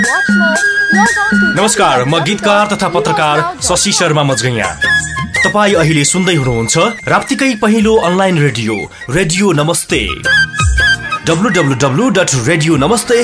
नमस्कार, म गीतकार तथा पत्रकार शशि शर्मा मजगैया। तपाईँ अहिले सुन्दै हुनुहुन्छ राप्तीकै पहिलो अनलाइन रेडियो नमस्ते। www.radionamaste.com